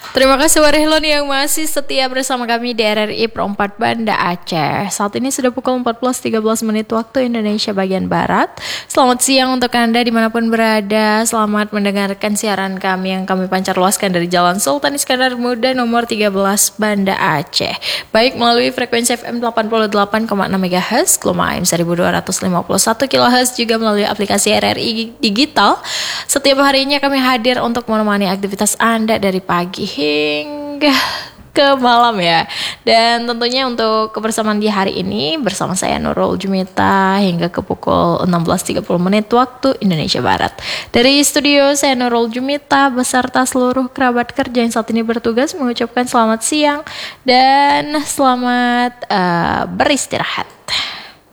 Terima kasih Warihilon yang masih setia bersama kami di RRI Pro 4 Banda Aceh. Saat ini sudah pukul 14.13 menit waktu Indonesia bagian Barat. Selamat siang untuk Anda dimanapun berada. Selamat mendengarkan siaran kami yang kami pancar luaskan dari Jalan Sultan Iskandar Muda nomor 13 Banda Aceh. Baik melalui frekuensi FM 88,6 MHz, gelombang AM 1251 kHz, juga melalui aplikasi RRI Digital. Setiap harinya kami hadir untuk menemani aktivitas Anda dari pagi hingga ke malam ya. Dan tentunya untuk kebersamaan di hari ini bersama saya Nurul Jumita hingga ke pukul 16.30 menit waktu Indonesia Barat. Dari studio saya Nurul Jumita beserta seluruh kerabat kerja yang saat ini bertugas mengucapkan selamat siang dan selamat beristirahat.